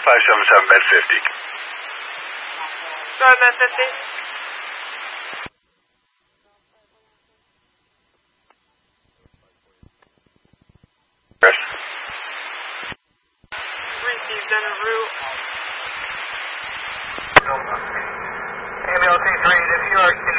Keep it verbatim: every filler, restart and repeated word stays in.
five seven seven bed fifty. Go ahead, bed fifty. Yes. Received en route. A B L T three, if you are